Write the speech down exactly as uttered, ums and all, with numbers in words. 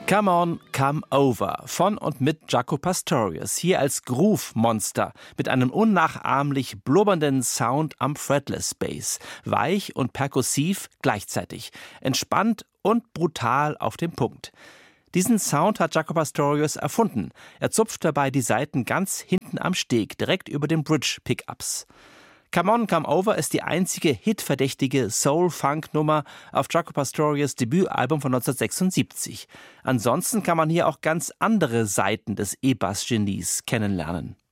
Come On, Come Over von und mit Jaco Pastorius, hier als Groove-Monster mit einem unnachahmlich blubbernden Sound am Fretless Bass, weich und perkussiv gleichzeitig, entspannt und brutal auf den Punkt. Diesen Sound hat Jaco Pastorius erfunden. Er zupft dabei die Saiten ganz hinten am Steg, direkt über den Bridge-Pickups. Come On, Come Over ist die einzige hitverdächtige Soul-Funk-Nummer auf Jaco Pastorius' Debütalbum von neunzehnhundertsechsundsiebzig. Ansonsten kann man hier auch ganz andere Seiten des E-Bass-Genies kennenlernen.